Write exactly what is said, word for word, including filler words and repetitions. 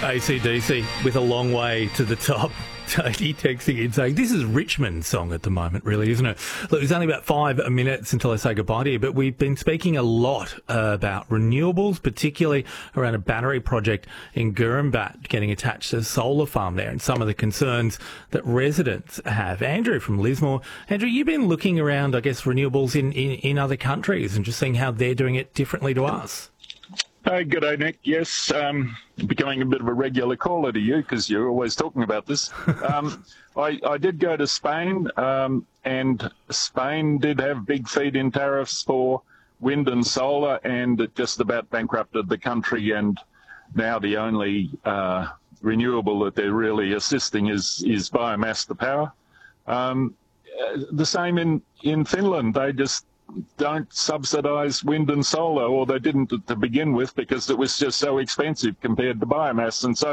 A C D C with a long way to the top. Tony texting in saying, this is Richmond's song at the moment, really, isn't it? Look, it's only about five minutes until I say goodbye to you, but we've been speaking a lot uh, about renewables, particularly around a battery project in Gurumbat getting attached to a solar farm there and some of the concerns that residents have. Andrew from Lismore. Andrew, you've been looking around, I guess, renewables in, in, in other countries and just seeing how they're doing it differently to us. Hey, good day, Nick. Yes, um, becoming a bit of a regular caller to you because you're always talking about this. Um, I, I did go to Spain, um, and Spain did have big feed-in tariffs for wind and solar, and it just about bankrupted the country. And now the only uh, renewable that they're really assisting is is biomass to power. Um, the same in in Finland. They just don't subsidise wind and solar, or they didn't to begin with because it was just so expensive compared to biomass. And so